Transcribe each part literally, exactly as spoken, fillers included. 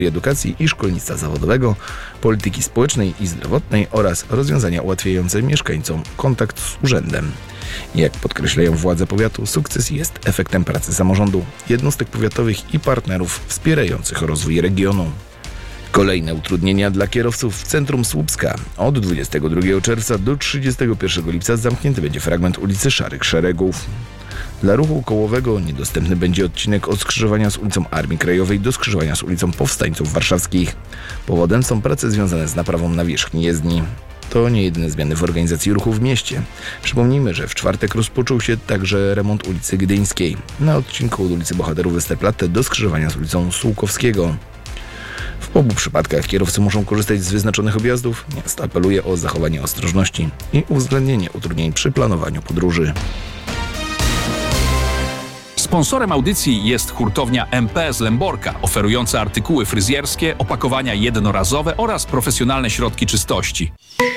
edukacji i szkolnictwa zawodowego, polityki społecznej i zdrowotnej oraz rozwiązania ułatwiające mieszkańcom kontakt z urzędem. Jak podkreślają władze powiatu, sukces jest efektem pracy samorządu, jednostek powiatowych i partnerów wspierających rozwój regionu. Kolejne utrudnienia dla kierowców w centrum Słupska. Od dwudziestego drugiego czerwca do trzydziestego pierwszego lipca zamknięty będzie fragment ulicy Szarych Szeregów. Dla ruchu kołowego niedostępny będzie odcinek od skrzyżowania z ulicą Armii Krajowej do skrzyżowania z ulicą Powstańców Warszawskich. Powodem są prace związane z naprawą nawierzchni jezdni. To nie jedyne zmiany w organizacji ruchu w mieście. Przypomnijmy, że w czwartek rozpoczął się także remont ulicy Gdyńskiej na odcinku od ulicy Bohaterów Westerplatte do skrzyżowania z ulicą Sułkowskiego. W obu przypadkach kierowcy muszą korzystać z wyznaczonych objazdów. Miasto apeluje o zachowanie ostrożności i uwzględnienie utrudnień przy planowaniu podróży. Sponsorem audycji jest hurtownia M P S Lęborka, oferująca artykuły fryzjerskie, opakowania jednorazowe oraz profesjonalne środki czystości.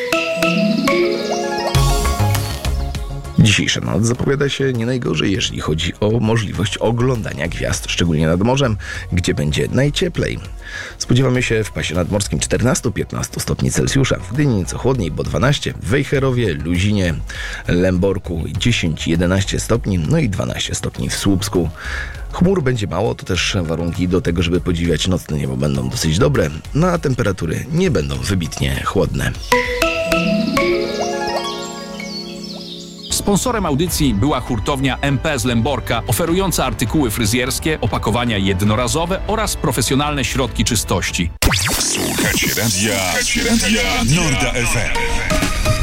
Dzisiejsza noc zapowiada się nie najgorzej, jeżeli chodzi o możliwość oglądania gwiazd, szczególnie nad morzem, gdzie będzie najcieplej. Spodziewamy się w pasie nadmorskim czternaście do piętnastu stopni Celsjusza, w Gdyni nieco chłodniej, bo dwanaście, w Wejherowie, Luzinie, Lęborku dziesięć do jedenastu stopni, no i dwanaście stopni w Słupsku. Chmur będzie mało, to też warunki do tego, żeby podziwiać nocne niebo będą dosyć dobre, no a temperatury nie będą wybitnie chłodne. Sponsorem audycji była hurtownia M P S Lęborka, oferująca artykuły fryzjerskie, opakowania jednorazowe oraz profesjonalne środki czystości. Słuchajcie radia, Słuchajcie radia Norda F M.